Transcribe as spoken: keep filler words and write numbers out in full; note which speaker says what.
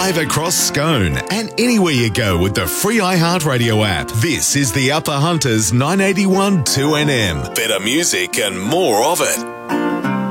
Speaker 1: live across Scone and anywhere you go with the free iHeartRadio app. This is the Upper Hunters nine eighty-one two N M. Better music and more of it.